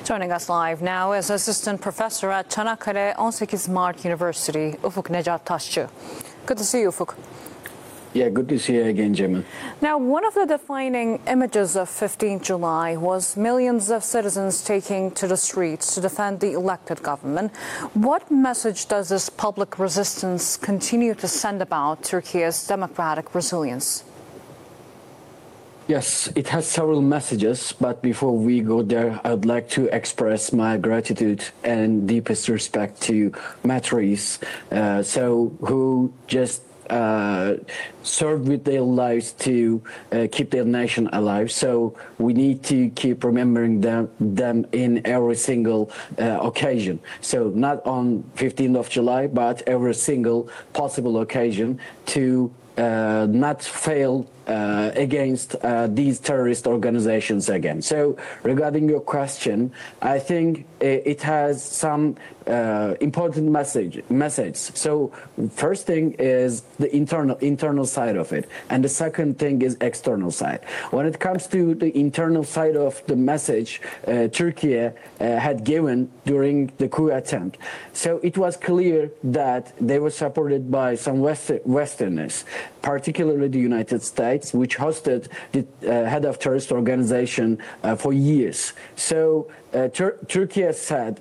Joining us live now is Assistant Professor at Çanakkale 18 Mart University, Ufuk Necat Taşçı. Good to see you, Ufuk. Yeah, good to see you again, Gemma. Now, one of the defining images of 15th July was millions of citizens taking to the streets to defend the elected government. What message does this public resistance continue to send about Turkey's democratic resilience? Yes, it has several messages, but before we go there, I would like to express my gratitude and deepest respect to Matt Rees, who just served with their lives to keep their nation alive. So we need to keep remembering them in every single occasion. So not on 15th of July, but every single possible occasion to not fail against these terrorist organizations again. So regarding your question, I think it has some important message. So first thing is the internal side of it, and the second thing is external side. When it comes to the internal side of the message Turkey had given during the coup attempt, so it was clear that they were supported by some Westerners, particularly the United States, which hosted the head of terrorist organization for years. So Turkey said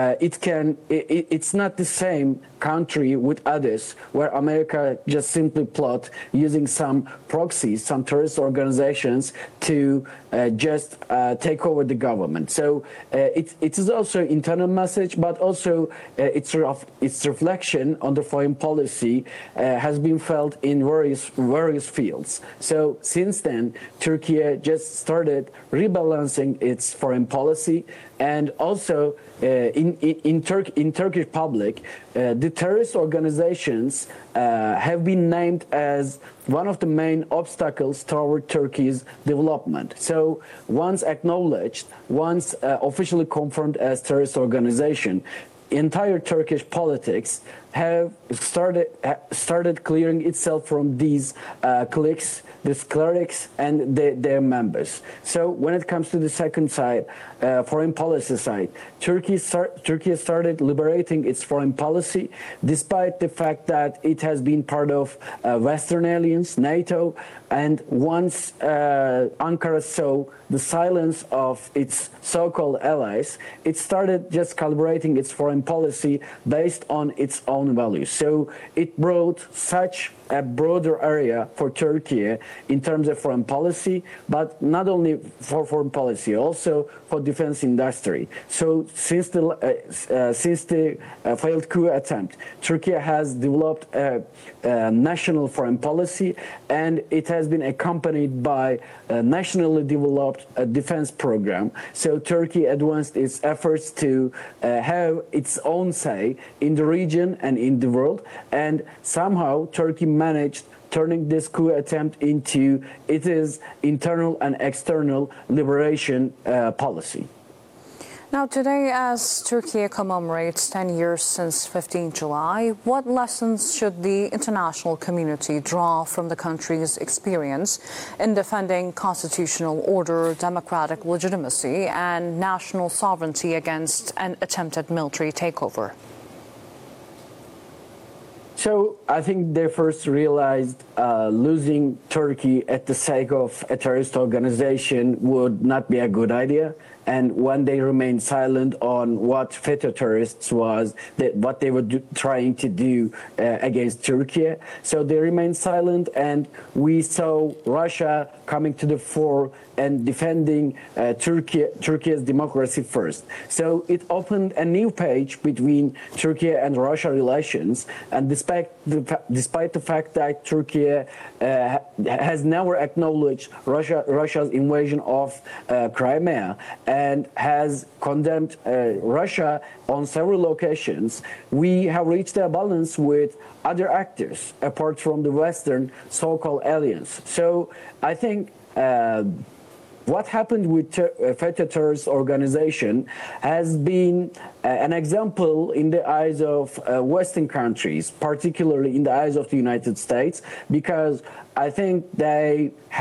it's not the same country with others where America just simply plot using some proxies, some terrorist organizations to just take over the government. So it is also internal message, but also its reflection on the foreign policy has been felt in various fields. So since then, Turkey just started rebalancing its foreign policy, and also in Turkish public, the terrorist organizations have been named as one of the main obstacles toward Turkey's development. So once acknowledged, once officially confirmed as terrorist organization, entire Turkish politics have started clearing itself from these cliques, these clerics, and their members. So when it comes to the second side, foreign policy side, Turkey started liberating its foreign policy, despite the fact that it has been part of Western alliance, NATO, and once Ankara saw the silence of its so-called allies, it started just calibrating its foreign policy based on its own values. So it brought such a broader area for Turkey in terms of foreign policy, but not only for foreign policy, also for defense industry. So since the failed coup attempt, Turkey has developed a national foreign policy, and it has been accompanied by a nationally developed defense program. So Turkey advanced its efforts to have its own say in the region and in the world, and somehow Turkey managed turning this coup attempt into its internal and external liberation policy. Now, today, as Turkey commemorates 10 years since 15 July, what lessons should the international community draw from the country's experience in defending constitutional order, democratic legitimacy, and national sovereignty against an attempted military takeover? So I think they first realized losing Turkey at the sake of a terrorist organization would not be a good idea. And when they remained silent on what FETÖ terrorists was, what they were trying to do against Turkey, so they remained silent, and we saw Russia coming to the fore and defending Turkey's democracy first. So it opened a new page between Turkey and Russia relations, and despite the fact that Turkey has never acknowledged Russia's invasion of Crimea and has condemned Russia on several occasions, we have reached a balance with other actors apart from the Western so-called alliance. So I think what happened with FETÖ terrorist organization has been an example in the eyes of Western countries, particularly in the eyes of the United States, because I think they